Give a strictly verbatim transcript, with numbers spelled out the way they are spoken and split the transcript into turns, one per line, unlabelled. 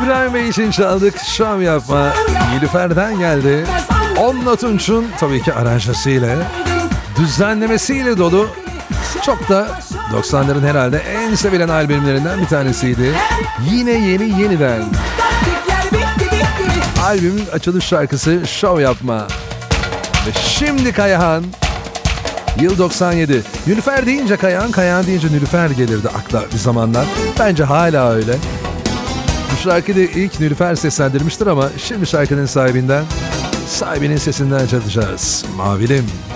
İbrahim Bey için çaldık. Şov yapma. Nilüfer'den geldi. Onunla Tunç'un tabii ki aranjasıyla, düzenlemesiyle dolu. Çok da doksanların herhalde en sevilen albümlerinden bir tanesiydi. Yine yeni yeniden. Albümün açılış şarkısı Şov Yapma. Ve şimdi Kayahan. Yıl doksan yedi. Nilüfer deyince Kayahan, Kayahan deyince Nilüfer gelirdi akla bir zamanlar. Bence hala öyle. Bu şarkıyı da ilk Nilüfer seslendirmiştir ama şimdi şarkının sahibinden, sahibinin sesinden çalacağız. Mavilim.